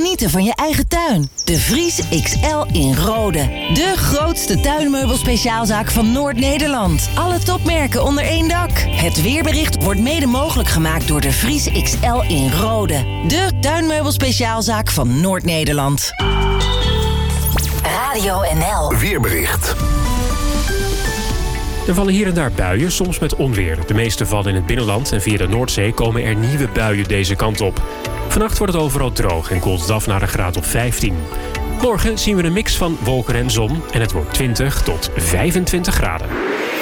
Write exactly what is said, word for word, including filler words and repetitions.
genieten van je eigen tuin. De Vries X L in Rode. De grootste tuinmeubelspeciaalzaak van Noord-Nederland. Alle topmerken onder één dak. Het weerbericht wordt mede mogelijk gemaakt door de Vries X L in Rode. De tuinmeubelspeciaalzaak van Noord-Nederland. Radio N L. Weerbericht. Er vallen hier en daar buien, soms met onweer. De meeste vallen in het binnenland en via de Noordzee komen er nieuwe buien deze kant op. Vannacht wordt het overal droog en koelt het af naar een graad of vijftien. Morgen zien we een mix van wolken en zon en het wordt twintig tot vijfentwintig graden.